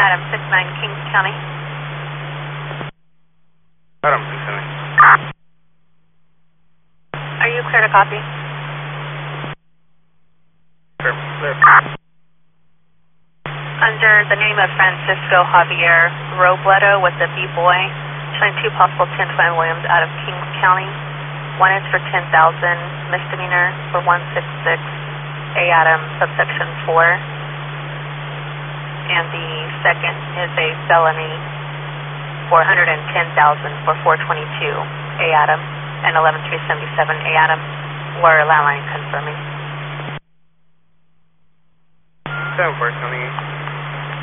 Adam 69, Kings County. Adam 69. Are you clear to copy? Clear. Under the name of Francisco Javier Robledo with the B-Boy, showing 2 possible 10-20 Williams out of Kings County. 1 is for 10,000 misdemeanor for 166 A Adam subsection 4. And the second is a felony for 110,000 for 422 A Adam and 11377 A Adam. We're landline confirming. 7 County.